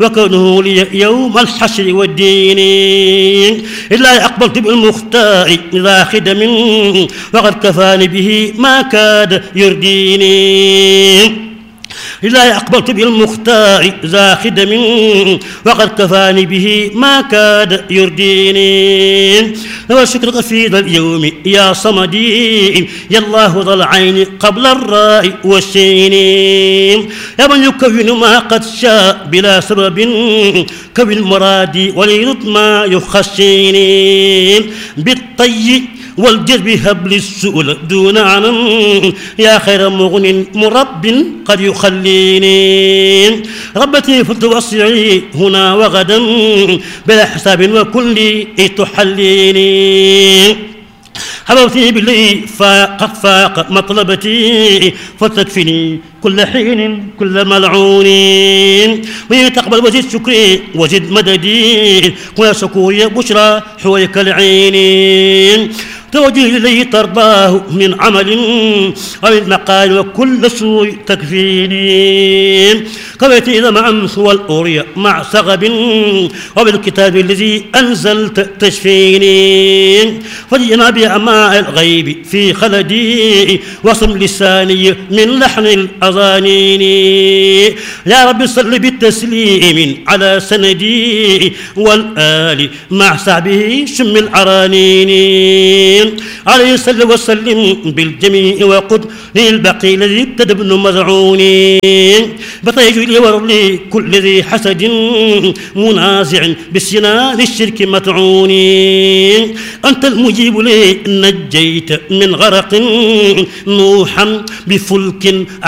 وكونه لي يوم الحشر والدين. إلا أقبلت بالمختار ذا خدم وقد كفاني به ما كاد يرديني. إلا أقبلت بالمختار ذا خدم وقد كفاني به ما كاد يرديني. وشكرك في ذا اليوم يا صمدي يا الله ذا العين قبل الراء والسين. يا من يكون ما قد شاء بلا سبب كون المراد وليرد ما يخشيني. بالطي والجذب هبل السؤل دون عنم يا خير مغن مرب قد يخليني. ربتي فتوسعي هنا وغدا بلا حساب وكل تحليني. حبوتي باللي قد فاق مطلبتي فتكفني كل حين كل ملعون. من تقبل وزد شكري وزد مددي ويا شكوري بشرى حويك العين. توجه إليه ترضاه من عمل ومن مقال وكل سوء تكفيني. قبلت إذا مع أمس والأورية مع سغب وبالكتاب الذي أنزلت تشفيني. فجئنا بأعماء الغيب في خلدي وصم لساني من لحن الأذانين. يا رب صل بالتسليم على سندي والآل مع صحبه شم العرانين. عليه صل وسلم بالجميع وقد للبقي الذي ابتدى ابن مزعون. بطيج لي ورلي كل ذي حسد منازع بالسنان الشرك مطعون. أنت المجيب لي نجيت من غرق نوحا بفلك